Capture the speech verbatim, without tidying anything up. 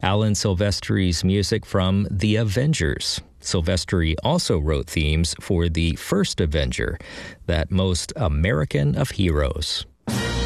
Alan Silvestri's music from The Avengers. Silvestri also wrote themes for the first Avenger, that most American of heroes.